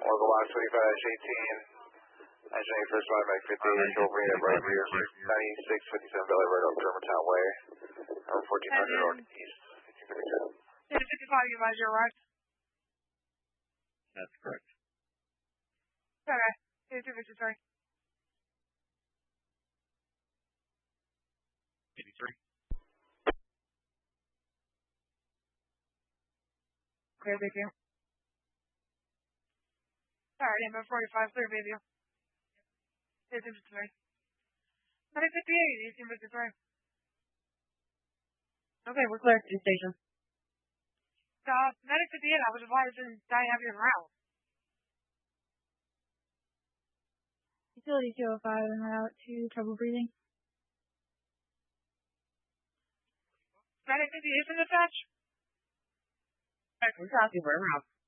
local box 25-18. Engineering first line by 58, control bring at right rear, 9657 Valley Road up Germantown Way, number 1400 northeast. 55, you guys are right. That's correct. Okay, 8253. 83. Clear with you. Sorry, number 45, clear with you. 8253. 58, 8253. Okay, we're clear to station. Medic 58, I was advised to die have your route. Utility 205 en route to trouble breathing. Medic 58 from the dispatch. We're talking, we're en route.